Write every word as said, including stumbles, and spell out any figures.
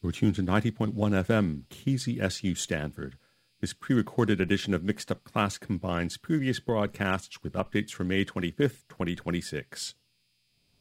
You're tuned to ninety point one F M, K Z S U Stanford. This pre-recorded edition of Mixed Up Class combines previous broadcasts with updates for May twenty-fifth, twenty twenty-six.